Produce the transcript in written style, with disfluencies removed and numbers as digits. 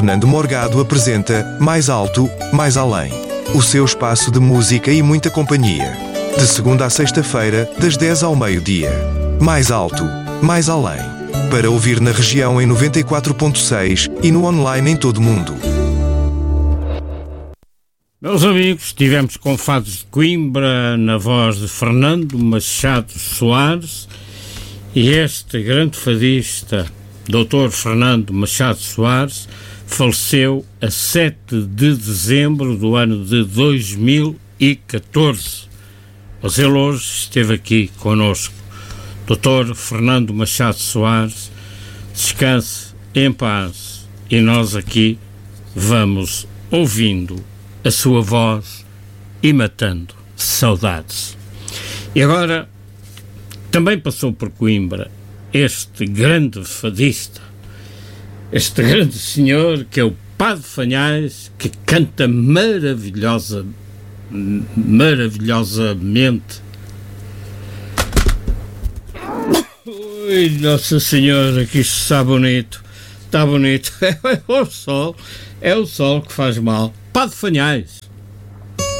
Fernando Morgado apresenta Mais Alto, Mais Além. O seu espaço de música e muita companhia. De segunda a sexta-feira, das 10 ao meio-dia. Mais Alto, Mais Além. Para ouvir na região em 94.6 e no online em todo o mundo. Meus amigos, estivemos com Fados de Coimbra na voz de Fernando Machado Soares e este grande fadista, Dr. Fernando Machado Soares, faleceu a 7 de dezembro do ano de 2014. Mas ele hoje esteve aqui connosco. Dr. Fernando Machado Soares, descanse em paz e nós aqui vamos ouvindo a sua voz e matando saudades. E agora também passou por Coimbra este grande fadista, este grande senhor que é o Padre Fanhais, que canta maravilhosamente. Ui, Nossa Senhora, que isto está bonito, está bonito. É o sol que faz mal. Padre Fanhais.